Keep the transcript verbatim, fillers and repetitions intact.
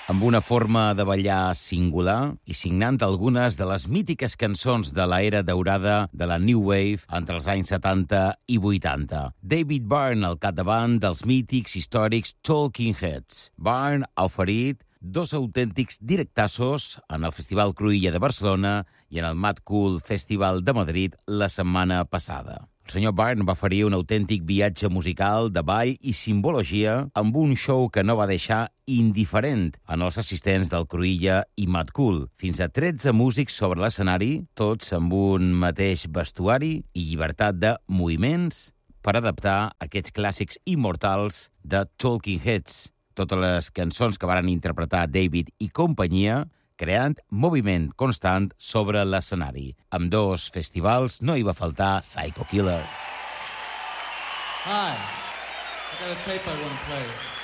amb una forma de ballar singular i signant algunes de les mítiques cançons de l'era daurada de la New Wave entre els anys setanta i vuitanta. David Byrne al capdavant dels mítics històrics Talking Heads. Byrne ha oferit dos autèntics directassos en el Festival Cruïlla de Barcelona i en el Mad Cool Festival de Madrid la setmana passada. El senyor Byrne va oferir un autèntic viatge musical de ball i simbologia amb un show que no va deixar indiferent en els assistents del Cruïlla i Mad Cool. Fins a tretze músics sobre l'escenari, tots amb un mateix vestuari i llibertat de moviments per adaptar aquests clàssics immortals de Talking Heads. Totes les cançons que varen interpretar David i companyia, creant moviment constant sobre l'escenari. Amb dos festivals no hi va faltar Psycho Killer. Hi, I got a tape I want to play.